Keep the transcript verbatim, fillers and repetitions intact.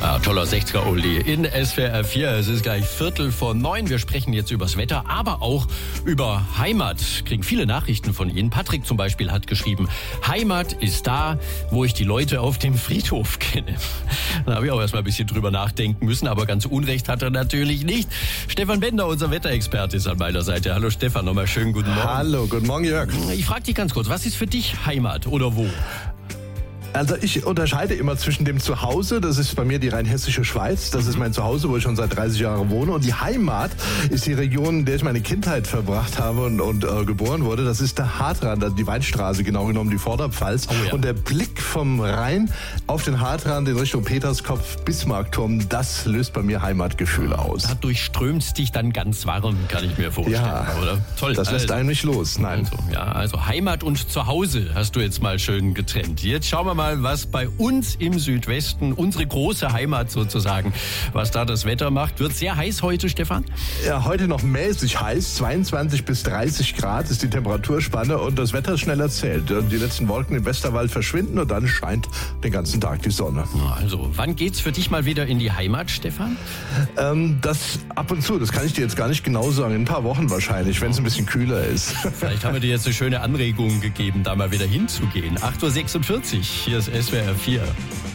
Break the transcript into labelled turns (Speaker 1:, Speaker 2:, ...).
Speaker 1: Ja, toller sechziger-Oldie in S W R vier. Es ist gleich Viertel vor neun. Wir sprechen jetzt übers Wetter, aber auch über Heimat. Kriegen viele Nachrichten von Ihnen. Patrick zum Beispiel hat geschrieben, Heimat ist da, wo ich die Leute auf dem Friedhof kenne. Da habe ich auch erstmal ein bisschen drüber nachdenken müssen, aber ganz Unrecht hat er natürlich nicht. Stefan Bender, unser Wetterexperte, ist an meiner Seite. Hallo Stefan, nochmal schönen guten Morgen.
Speaker 2: Hallo, guten Morgen Jörg.
Speaker 1: Ich frage dich ganz kurz, was ist für dich Heimat oder wo?
Speaker 2: Also ich unterscheide immer zwischen dem Zuhause, das ist bei mir die rheinhessische Schweiz, das ist mein Zuhause, wo ich schon seit dreißig Jahren wohne, und die Heimat ist die Region, in der ich meine Kindheit verbracht habe und, und äh, geboren wurde. Das ist der Hartrand, also die Weinstraße, genau genommen die Vorderpfalz.
Speaker 1: Oh ja.
Speaker 2: Und der Blick vom Rhein auf den Hartrand in Richtung Peterskopf, Bismarckturm, das löst bei mir Heimatgefühle aus.
Speaker 1: Da durchströmt dich dann ganz warm, kann ich mir vorstellen.
Speaker 2: Ja,
Speaker 1: oder? Toll.
Speaker 2: Das lässt
Speaker 1: also,
Speaker 2: einen nicht los, nein.
Speaker 1: Also, ja, also Heimat und Zuhause hast du jetzt mal schön getrennt. Jetzt schauen wir mal, was bei uns im Südwesten, unsere große Heimat sozusagen, was da das Wetter macht. Wird sehr heiß heute, Stefan?
Speaker 2: Ja, heute noch mäßig heiß, zweiundzwanzig bis dreißig Grad ist die Temperaturspanne und das Wetter ist schnell erzählt. Die letzten Wolken im Westerwald verschwinden und dann scheint den ganzen Tag die Sonne.
Speaker 1: Also, wann geht's für dich mal wieder in die Heimat, Stefan?
Speaker 2: Ähm, das ab und zu, das kann ich dir jetzt gar nicht genau sagen, in ein paar Wochen wahrscheinlich, wenn es ein bisschen kühler ist.
Speaker 1: Vielleicht haben wir dir jetzt eine schöne Anregung gegeben, da mal wieder hinzugehen. acht Uhr sechsundvierzig, hier ist S W R vier.